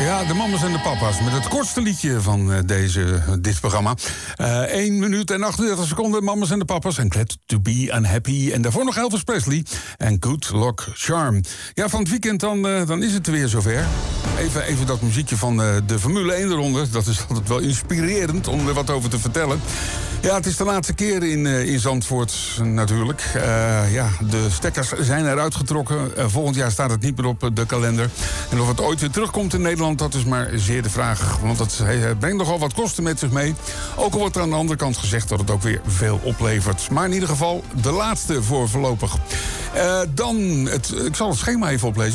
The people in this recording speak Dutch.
Ja, de mamas en de papa's. Met het kortste liedje van dit programma. 1 minuut en 38 seconden. Mamas en de papa's. En Glad to be unhappy. En daarvoor nog Elvis Presley. En Good Luck Charm. Ja, van het weekend dan is het weer zover. Even dat muziekje van de Formule 1 eronder. Dat is altijd wel inspirerend om er wat over te vertellen. Ja, het is de laatste keer in Zandvoort natuurlijk. De stekkers zijn eruit getrokken. Volgend jaar staat het niet meer op de kalender. En of het ooit weer terugkomt in Nederland, dat is maar zeer de vraag. Want het brengt nogal wat kosten met zich mee. Ook al wordt er aan de andere kant gezegd dat het ook weer veel oplevert. Maar in ieder geval de laatste voor voorlopig. Ik zal het schema even oplezen.